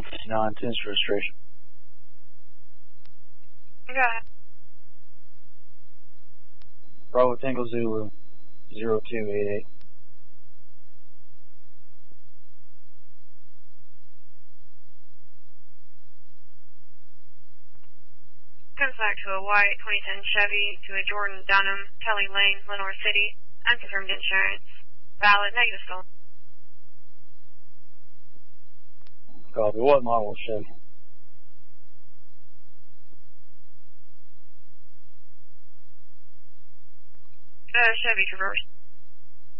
159, Tennessee registration. Okay. Bravo Tango Zulu 0288. Contact to a white 2010 Chevy to a Jordan Dunham, Kelly Lane, Lenore City. Unconfirmed insurance. Valid, negative stolen. Copy. What model Chevy? Chevy Traverse.